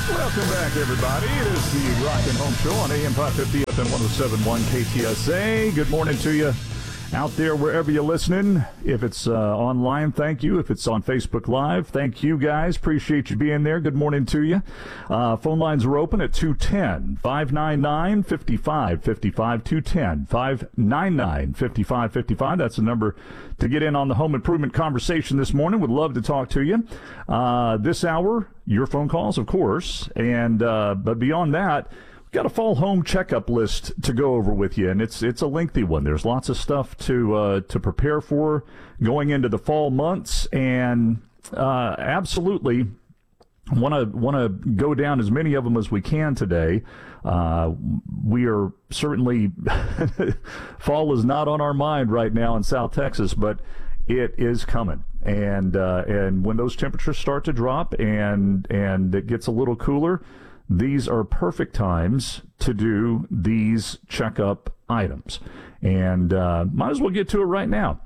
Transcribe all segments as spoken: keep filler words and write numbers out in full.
Welcome back, everybody. It is the Rock and Home Show on A M five fifty, F M one oh seven point one K T S A. Good morning to you out there wherever you're listening. If it's uh, online, thank you. If it's on Facebook Live, thank you, guys. Appreciate you being there. Good morning to you. Uh, phone lines are open at two one zero, five nine nine, five five five five, two one zero, five nine nine, five five five five. That's the number to get in on the home improvement conversation this morning. Would love to talk to you. Uh, this hour, your phone calls, of course. And uh, but beyond that, got a fall home checkup list to go over with you, and it's it's a lengthy one. There's lots of stuff to uh, to prepare for going into the fall months, and uh, absolutely want to want to go down as many of them as we can today. Uh, we are certainly fall is not on our mind right now in South Texas, but it is coming, and uh, and when those temperatures start to drop and and it gets a little cooler, these are perfect times to do these checkup items. And uh, might as well get to it right now.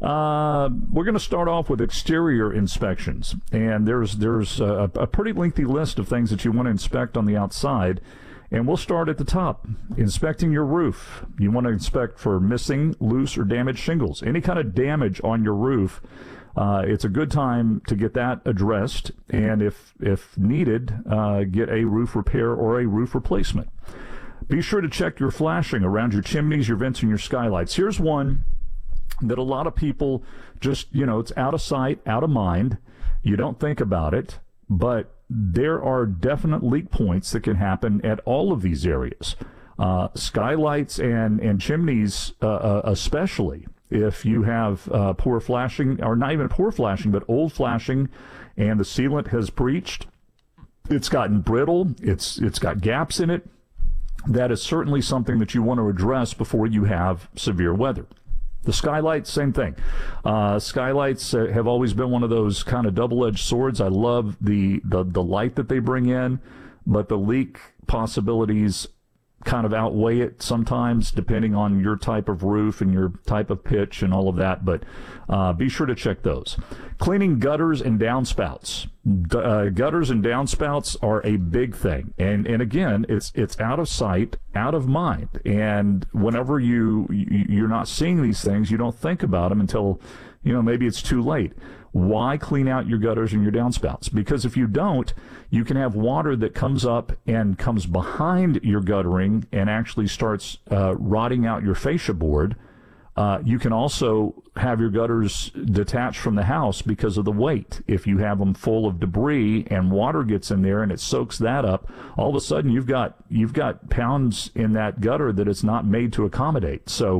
Uh, we're going to start off with exterior inspections. And there's there's a, a pretty lengthy list of things that you want to inspect on the outside. And we'll start at the top, inspecting your roof. You want to inspect for missing, loose, or damaged shingles. Any kind of damage on your roof. Uh, it's a good time to get that addressed, and if if needed, uh, get a roof repair or a roof replacement. Be sure to check your flashing around your chimneys, your vents, and your skylights. Here's one that a lot of people just, you know, it's out of sight, out of mind. You don't think about it, but there are definite leak points that can happen at all of these areas. Uh, skylights and, and chimneys uh, uh, especially. If you have uh, poor flashing, or not even poor flashing, but old flashing, and the sealant has breached, it's gotten brittle, it's it's got gaps in it, that is certainly something that you want to address before you have severe weather. The skylights, same thing. Uh, skylights uh, have always been one of those kind of double-edged swords. I love the, the, the light that they bring in, but the leak possibilities kind of outweigh it sometimes, depending on your type of roof and your type of pitch and all of that. But uh, be sure to check those. Cleaning gutters and downspouts. D- uh, gutters and downspouts are a big thing, and and again, it's it's out of sight, out of mind. And whenever you you're not seeing these things, you don't think about them until, you know, maybe it's too late. Why clean out your gutters and your downspouts? Because if you don't, you can have water that comes up and comes behind your guttering and actually starts uh, rotting out your fascia board. Uh, you can also have your gutters detached from the house because of the weight. If you have them full of debris and water gets in there and it soaks that up, all of a sudden you've got you've got pounds in that gutter that it's not made to accommodate. So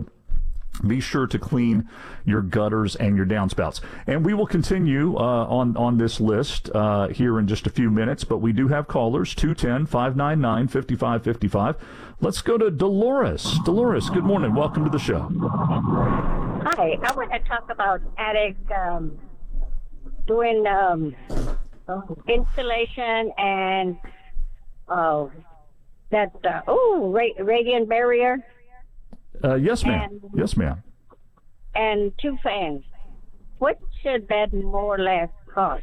be sure to clean your gutters and your downspouts. And we will continue uh, on, on this list uh, here in just a few minutes, but we do have callers, two one zero, five nine nine, five five five five. Let's go to Dolores. Dolores, good morning. Welcome to the show. Hi. I want to talk about attic, um, doing um, insulation and uh, that, uh, oh, ra- radiant barrier. Uh, yes, ma'am. And, yes, ma'am. And two fans. What should that more or less cost?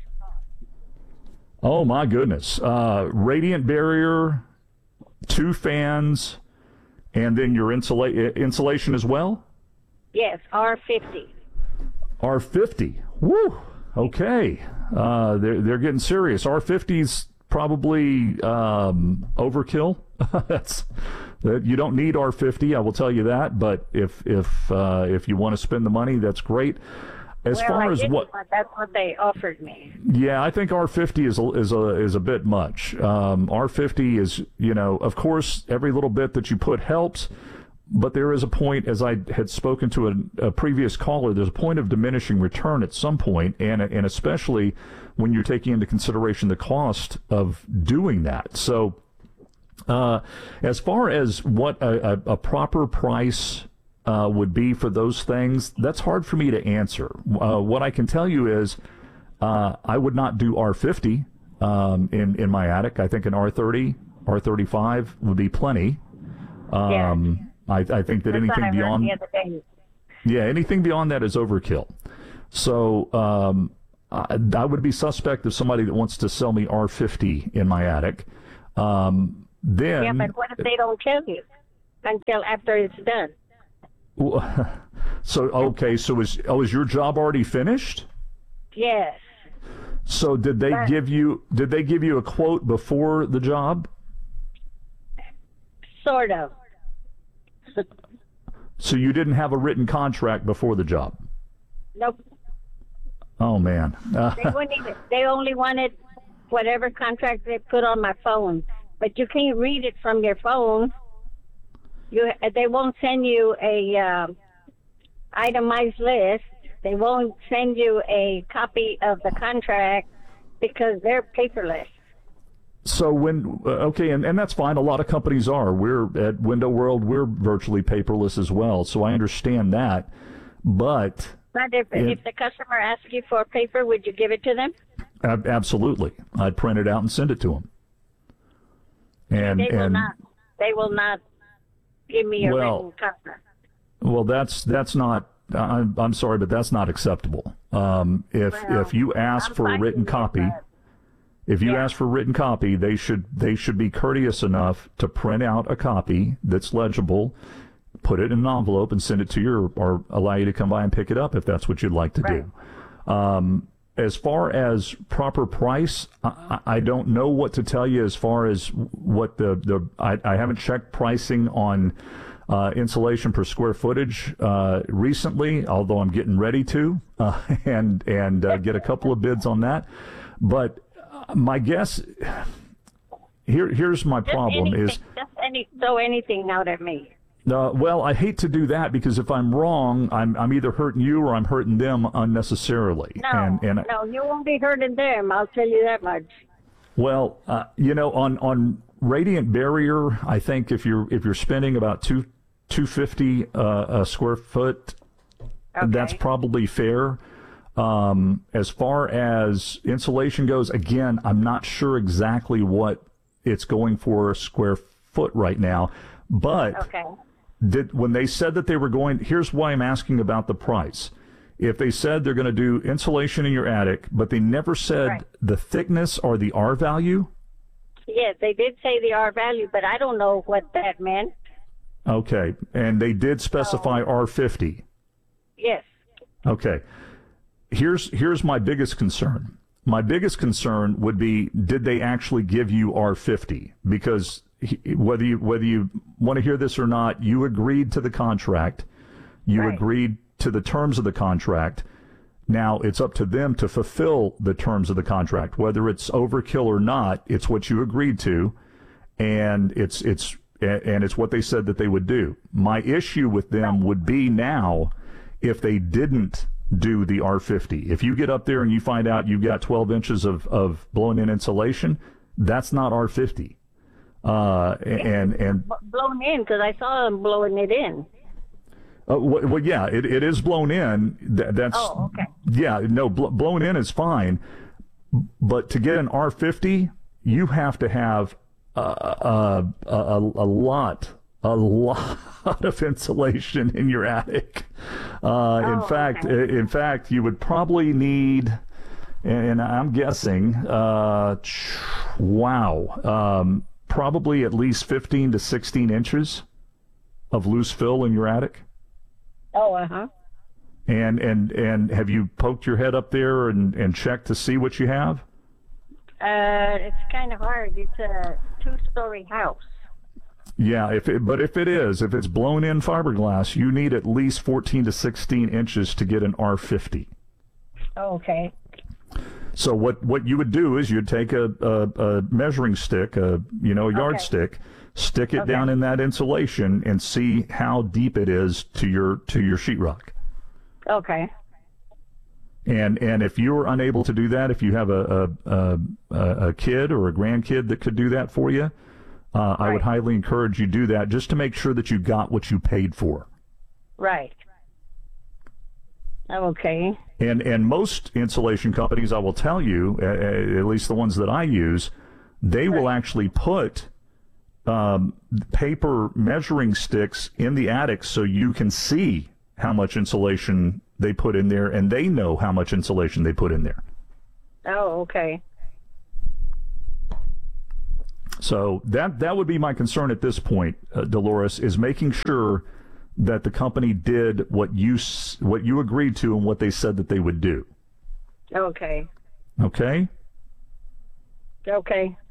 Oh, my goodness. Uh, radiant barrier, two fans, and then your insula- insulation as well? Yes, R fifty. R fifty. Woo! Okay. Uh, they're, they're getting serious. R fifty's probably um, overkill. That's you don't need R fifty, I will tell you that. But if if uh, if you want to spend the money, that's great. As well, far I as didn't, what, but that's what they offered me. yeah, I think R fifty is a, is a is a bit much. Um, R fifty is, you know, of course, every little bit that you put helps. But there is a point, as I had spoken to a, a previous caller, there's a point of diminishing return at some point, and and especially when you're taking into consideration the cost of doing that. So, uh, as far as what a, a, a proper price uh, would be for those things, that's hard for me to answer. Uh, what I can tell you is uh, I would not do R fifty um, in, in my attic. I think an R thirty, R thirty-five would be plenty. Um, yeah. I, I think that That's anything beyond, yeah, anything beyond that is overkill. So um, I, I would be suspect of somebody that wants to sell me R fifty in my attic. Um, then, Yeah, but what if they don't tell you until after it's done? so okay, so is oh is your job already finished? Yes. So did they But- give you did they give you a quote before the job? Sort of. So you didn't have a written contract before the job? Nope. Oh man. Uh, They wouldn't even, they only wanted whatever contract they put on my phone, but you can't read it from your phone. You they won't send you a um, itemized list. They won't send you a copy of the contract because they're paperless. So when uh, okay, and, and that's fine. A lot of companies are. We're at Window World. We're virtually paperless as well. So I understand that. But But if, it, if the customer asks you for paper, would you give it to them? ab- absolutely, I'd print it out and send it to them. And They will and not. They will not give me a Well, written contract. well, that's that's not. I'm I'm sorry, but that's not acceptable. Um, if Well, if you ask I'm for a fine written with it, copy. but- If you Yeah. ask for a written copy, they should they should be courteous enough to print out a copy that's legible, put it in an envelope, and send it to you, or, or allow you to come by and pick it up if that's what you'd like to Right. do. Um, as far as proper price, I, I don't know what to tell you as far as what the the I, I haven't checked pricing on uh, insulation per square footage uh, recently, although I'm getting ready to uh, and and uh, get a couple of bids on that, but. My guess here here's my Just problem anything, is just any throw anything out at me. uh, well I hate to do that because if I'm wrong I'm I'm either hurting you or I'm hurting them unnecessarily. No, and, and no, you won't be hurting them. I'll tell you that much. well uh, you know on on Radiant Barrier I think if you're if you're spending about two two fifty uh, a square foot Okay. that's probably fair. Um, as far as insulation goes, again, I'm not sure exactly what it's going for a square foot right now. But Okay. did, when they said that they were going, here's why I'm asking about the price. If they said they're going to do insulation in your attic, but they never said Right. the thickness or the R value. Yes, they did say the R value, but I don't know what that meant. Okay. And they did specify R fifty. Yes. Okay. Here's here's my biggest concern. My biggest concern would be, did they actually give you R fifty? Because he, whether you whether you want to hear this or not, you agreed to the contract. You Right. agreed to the terms of the contract. Now it's up to them to fulfill the terms of the contract. Whether it's overkill or not, it's what you agreed to, and it's it's and it's what they said that they would do. My issue with them would be now if they didn't do the R fifty. If you get up there and you find out you've got twelve inches of, of blown-in insulation, that's not R fifty. Uh, and and B- blown in because I saw them blowing it in. uh, well, well, yeah, it, it is blown in. Th- that's Oh, okay. yeah, no, bl- blown in is fine. But to get an R fifty, you have to have uh, uh, a, a, a lot, a lot of insulation in your attic. Uh, in Oh, fact, okay. in fact, you would probably need, and I'm guessing, uh, wow, um, probably at least fifteen to sixteen inches of loose fill in your attic. Oh, uh huh. And and and have you poked your head up there and, and checked to see what you have? Uh, it's kind of hard. It's a two-story house. Yeah, if it, but if it is, if it's blown in fiberglass, you need at least fourteen to sixteen inches to get an R fifty. Okay. So what, what you would do is you'd take a, a, a measuring stick, a you know a yardstick, stick it Okay. down in that insulation, and see how deep it is to your to your sheetrock. Okay. And and if you're unable to do that, if you have a a, a, a kid or a grandkid that could do that for you, uh, I would Right. highly encourage you do that just to make sure that you got what you paid for. Right. Okay. And and most insulation companies, I will tell you, uh, at least the ones that I use, they will actually put um, paper measuring sticks in the attic so you can see how much insulation they put in there, and they know how much insulation they put in there. Oh, okay. So that that would be my concern at this point, uh, Dolores, is making sure that the company did what you what you agreed to and what they said that they would do. Okay. Okay? Okay.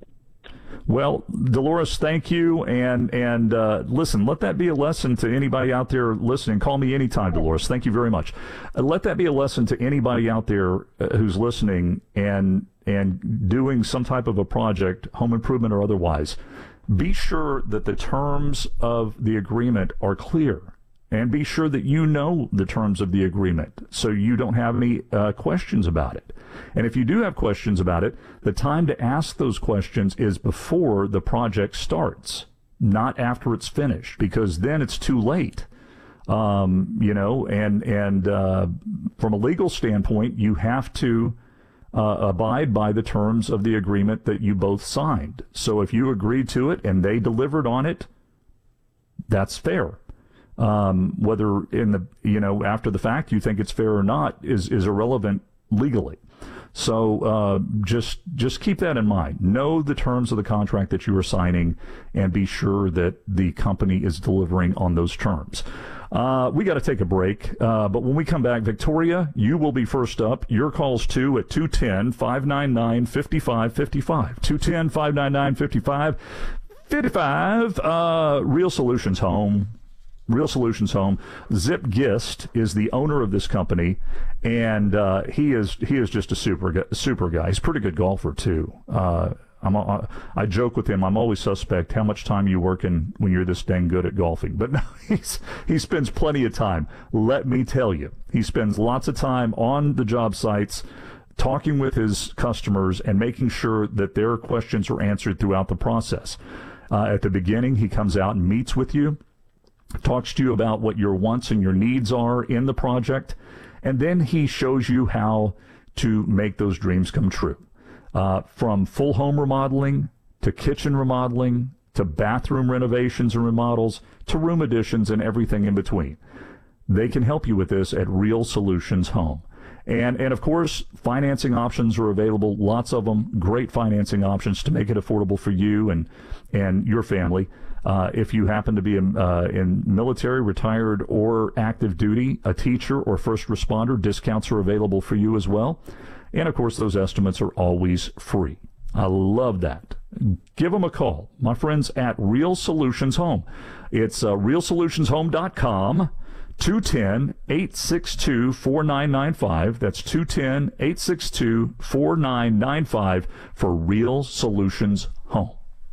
Well, Dolores, thank you. And, and uh, listen, let that be a lesson to anybody out there listening. Call me anytime, Dolores. Thank you very much. Uh, let that be a lesson to anybody out there uh, who's listening and and doing some type of a project, home improvement or otherwise. Be sure that the terms of the agreement are clear, and be sure that you know the terms of the agreement so you don't have any uh, questions about it. And if you do have questions about it, the time to ask those questions is before the project starts, not after it's finished, because then it's too late. Um, you know, and, and uh, from a legal standpoint, you have to Uh, abide by the terms of the agreement that you both signed. So if you agreed to it and they delivered on it, that's fair. Um, whether in the, you know, after the fact you think it's fair or not is, is irrelevant legally. So uh, just just keep that in mind. Know the terms of the contract that you are signing and be sure that the company is delivering on those terms. Uh, we got to take a break, uh, but when we come back, Victoria, you will be first up. Your calls, too, at two one zero, five nine nine, five five five five. two one zero, five nine nine, five five five five. Uh, Real Solutions Home. Real Solutions Home. Zip Gist is the owner of this company, and uh, he is he is just a super super guy. He's a pretty good golfer, too. Uh, I'm, I joke with him, I'm always suspect how much time you working when you're this dang good at golfing. But no, he's, he spends plenty of time. Let me tell you, he spends lots of time on the job sites, talking with his customers and making sure that their questions are answered throughout the process. Uh, at the beginning, he comes out and meets with you, talks to you about what your wants and your needs are in the project, and then he shows you how to make those dreams come true. Uh, from full home remodeling to kitchen remodeling to bathroom renovations and remodels to room additions and everything in between. They can help you with this at Real Solutions Home. And, and of course, financing options are available, lots of them, great financing options to make it affordable for you and, and your family. Uh, if you happen to be in, uh, in military, retired, or active duty, a teacher or first responder, discounts are available for you as well. And, of course, those estimates are always free. I love that. Give them a call. My friends at Real Solutions Home. It's uh, real solutions home dot com, two one zero, eight six two, four nine nine five. That's two one zero, eight six two, four nine nine five for Real Solutions Home.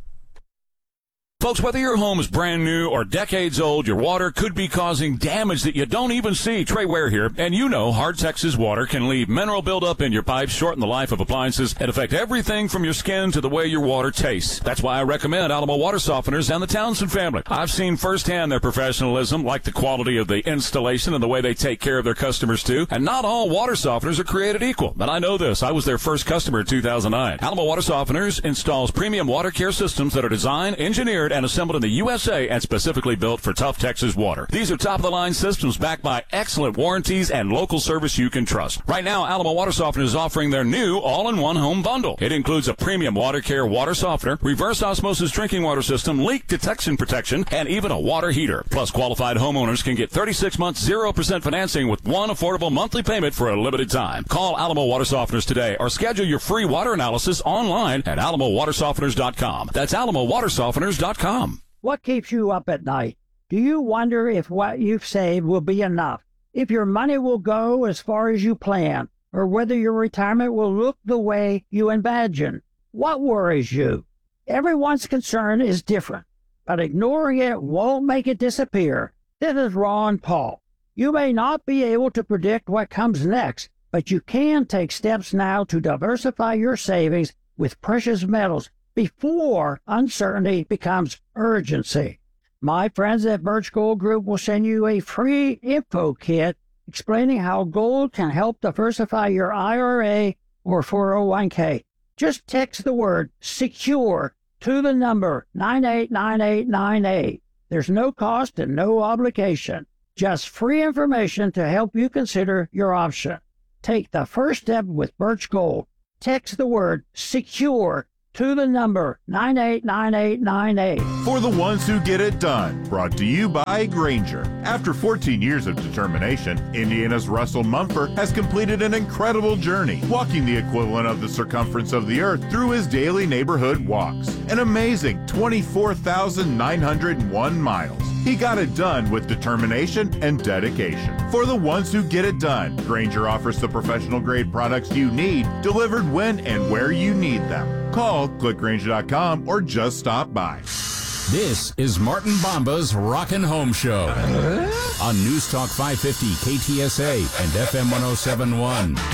Folks, whether your home is brand new or decades old, your water could be causing damage that you don't even see. Trey Ware here, and you know Hard Texas water can leave mineral buildup in your pipes, shorten the life of appliances, and affect everything from your skin to the way your water tastes. That's why I recommend Alamo Water Softeners and the Townsend family. I've seen firsthand their professionalism, like the quality of the installation and the way they take care of their customers too. And not all water softeners are created equal. But I know this. I was their first customer in two thousand nine. Alamo Water Softeners installs premium water care systems that are designed, engineered, and assembled in the U S A and specifically built for tough Texas water. These are top-of-the-line systems backed by excellent warranties and local service you can trust. Right now, Alamo Water Softener is offering their new all-in-one home bundle. It includes a premium water care water softener, reverse osmosis drinking water system, leak detection protection, and even a water heater. Plus, qualified homeowners can get thirty-six months, zero percent financing with one affordable monthly payment for a limited time. Call Alamo Water Softeners today or schedule your free water analysis online at alamo water softeners dot com. That's alamo water softeners dot com. What keeps you up at night? Do you wonder if what you've saved will be enough? If your money will go as far as you plan? Or whether your retirement will look the way you imagine? What worries you? Everyone's concern is different, but ignoring it won't make it disappear. This is Ron Paul. You may not be able to predict what comes next, but you can take steps now to diversify your savings with precious metals before uncertainty becomes urgency. My friends at Birch Gold Group will send you a free info kit explaining how gold can help diversify your I R A or four oh one k. Just text the word SECURE to the number nine eight nine eight nine eight. There's no cost and no obligation. Just free information to help you consider your option. Take the first step with Birch Gold. Text the word SECURE to the number nine eight nine eight nine eight. For the ones who get it done, brought to you by Grainger. After fourteen years of determination, Indiana's Russell Mumford has completed an incredible journey, walking the equivalent of the circumference of the earth through his daily neighborhood walks. An amazing twenty-four thousand nine hundred one miles. He got it done with determination and dedication. For the ones who get it done, Grainger offers the professional grade products you need, delivered when and where you need them. Call, click Grainger dot com, or just stop by. This is Martin Bomba's Rockin' Home Show on News Talk five fifty K T S A and F M one oh seven point one.